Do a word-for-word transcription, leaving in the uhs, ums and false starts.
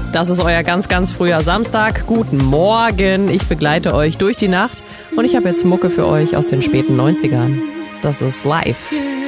Das ist euer ganz, ganz früher Samstag. Guten Morgen. Ich begleite euch durch die Nacht und ich habe jetzt Mucke für euch aus den späten neunzigern. Das ist live.